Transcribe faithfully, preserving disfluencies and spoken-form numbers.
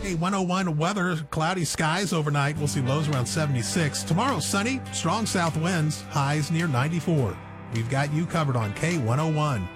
K one oh one weather, cloudy skies overnight. We'll see lows around seventy-six. Tomorrow, sunny, strong south winds, highs near ninety-four. We've got you covered on K one oh one.